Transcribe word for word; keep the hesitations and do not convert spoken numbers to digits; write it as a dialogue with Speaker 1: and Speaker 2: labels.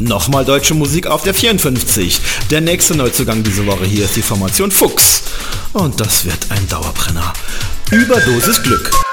Speaker 1: Nochmal deutsche Musik auf der vierundfünfzig. Der nächste Neuzugang diese Woche hier ist die Formation Fuchs. Und das wird ein Dauerbrenner. Überdosis Glück.